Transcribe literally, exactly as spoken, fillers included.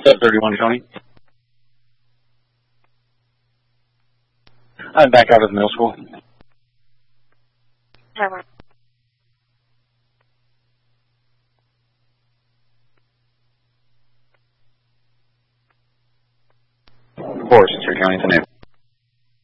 Sub thirty-one, Tony. I'm back out of the middle school. Tower. Forest, your county, to name.